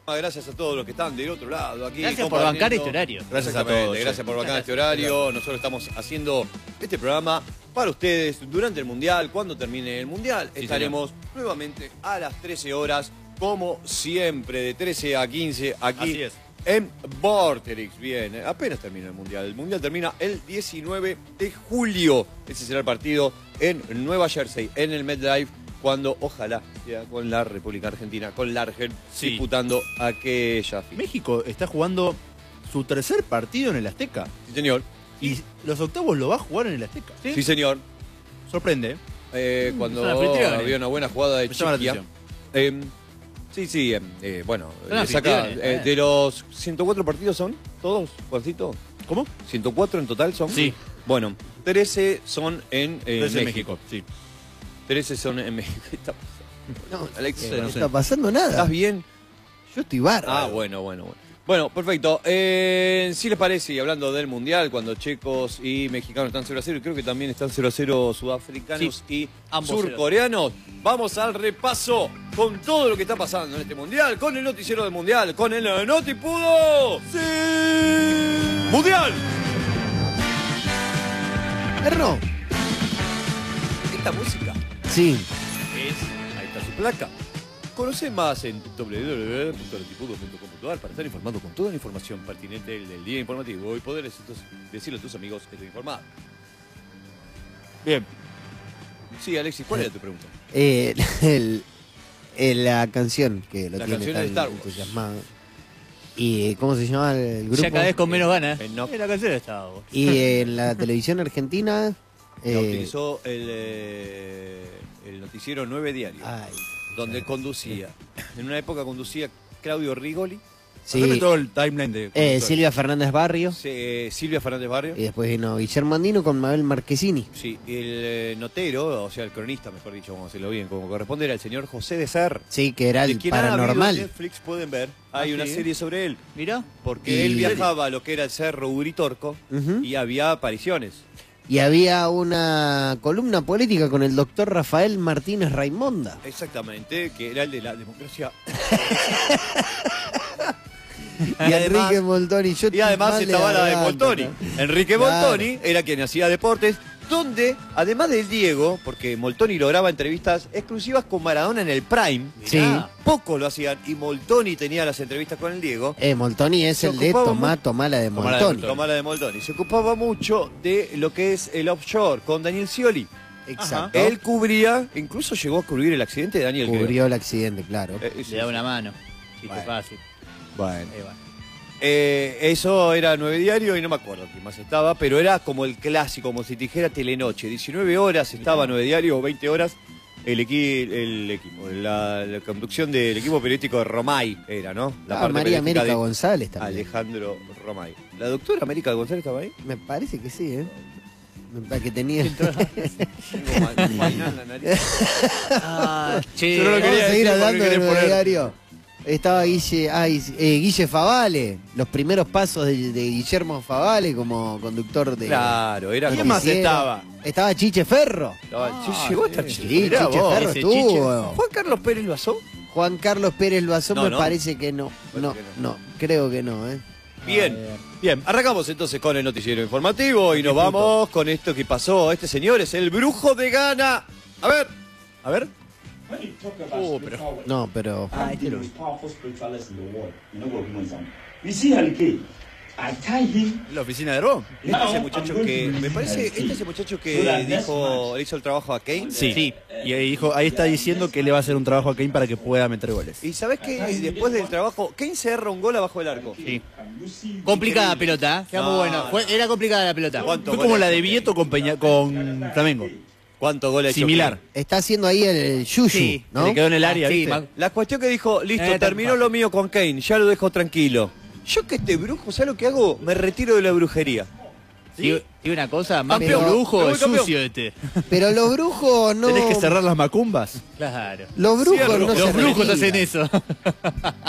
Gracias a todos los que están del otro lado aquí. Gracias por bancar este horario. Gracias a todos. Gracias por bancar este horario. Nosotros estamos haciendo este programa para ustedes durante el Mundial. Cuando termine el Mundial, estaremos nuevamente a las 13 horas, como siempre, de 13 a 15 aquí en Vorterix. Bien, apenas termina el Mundial. El Mundial termina el 19 de julio. Ese será el partido en Nueva Jersey, en el MetLife, cuando ojalá sea con la República Argentina, con la Argentina disputando aquella final. México está jugando su tercer partido en el Azteca. Sí, señor. Y los octavos lo va a jugar en el Azteca. Sí, señor. Sorprende. Cuando había una buena jugada de Chiquia. Bueno, le saca, de los 104 partidos son todos, Juancito. ¿Cómo? 104 en total son. Sí. Bueno, 13 son en México. Sí. 13 son en México. ¿Qué está pasando? No, Alex, no está pasando nada. ¿Estás bien? Yo estoy bárbaro. Ah, bueno. Bueno, perfecto. Si les parece, y hablando del Mundial, cuando checos y mexicanos están 0-0, y creo que también están 0-0 sudafricanos y surcoreanos, vamos al repaso con todo lo que está pasando en este Mundial, con el noticiero del Mundial, con el Notipudo. ¡Sí! ¡Mundial! Perro. Esta música. Sí. Ahí está su placa. Conoce más en www.notipudo.com.ar para estar informado con toda la información pertinente del día informativo y poder decirle a tus amigos que estoy informado. Bien. Sí, Alexis, ¿cuál era tu pregunta? La canción que lo tiene tan entusiasmado. ¿Y cómo se llama el grupo? Ya cada vez con menos ganas. No. La canción de Star Wars. Y en la televisión argentina... utilizó el noticiero 9 Diario. Ay, donde conducía. En una época conducía Claudio Rigoli. sí, todo el timeline de Silvia Fernández Barrio. Silvia Fernández Barrio. Y después vino Guillermo Andino con Mabel Marquesini. Sí, el notero, o sea, el cronista, mejor dicho, vamos a decirlo bien, como corresponde, era el señor José de Ser. Sí, que era el quien paranormal. En Netflix pueden ver, hay una serie sobre él. Mirá. Porque él viajaba a lo que era el Cerro Uritorco y había apariciones. Y había una columna política con el doctor Rafael Martínez Raimonda. Exactamente, que era el de la democracia. Y Enrique Moltoni. Y además estaba la de Moltoni. Enrique Moltoni era quien hacía deportes, donde, además del Diego, porque Moltoni lograba entrevistas exclusivas con Maradona en el Prime. Sí. Poco lo hacían, y Moltoni tenía las entrevistas con el Diego. Moltoni es el de Tomá la de Moltoni. Tomá la de Moltoni. Se ocupaba mucho de lo que es el offshore, con Daniel Scioli. Exacto. Él cubría, incluso llegó a cubrir el accidente de Daniel. Cubrió el accidente, claro. Le da una mano. Chiste fácil. Bueno. Eso era 9 Diario y no me acuerdo quién más estaba, pero era como el clásico, como si te dijera Telenoche. 19 horas estaba 9 Diario o 20 horas el equipo, la conducción del equipo periodístico de Romay era, ¿no? La parte María América de González también. Alejandro Romay. ¿La doctora América González estaba ahí? Me parece que sí, ¿eh? Para que tenía... Tengo mal en la nariz. Che, yo no lo Vamos quería a seguir decir hablando porque de quería Nuevo poner... Diario. Estaba Guille Favale, los primeros pasos de Guillermo Favale como conductor de... Claro, era ¿Quién como... más estaba? Estaba Chiche Ferro. Llegó hasta Sí, Chiche. Chiche Ferro ese estuvo. Juan Carlos Pérez Loazón. Juan Carlos Pérez Loazón No, me no. parece que no. No, creo que no, ¿eh? Bien, arrancamos entonces con el noticiero informativo y nos vamos con esto que pasó. Este señor es el brujo de Ghana. A ver. No, pero... La oficina de Herbón. Este es el muchacho que, me parece, este es el muchacho que le hizo el trabajo a Kane. Sí. Y ahí dijo, ahí está diciendo que le va a hacer un trabajo a Kane para que pueda meter goles. Y sabes que después del trabajo, Kane se erra un gol abajo del arco. Sí. Complicada la pelota, ¿eh? Queda muy bueno. Era complicada la pelota. ¿Cuánto Fue como la de Vieto con Flamengo. ¿Cuántos goles ha hecho Similar. Kane? Está haciendo ahí el yuyu, Sí, ¿no? Le quedó en el área, Sí, ¿viste? La cuestión que dijo, listo, terminó lo mío con Kane, ya lo dejo tranquilo. Yo que este brujo, ¿sabes lo que hago? Me retiro de la brujería. ¿Sí? Y una cosa, más que Campeón. brujo, es Campeón. sucio este. Pero los brujos no... Tenés que cerrar las macumbas. Los brujos Cierro. no se Los brujos retiran. hacen eso.